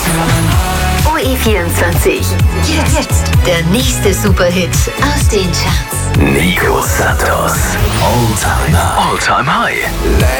OE24. Jetzt der nächste Superhit aus den Charts. Nico Santos. All Time High.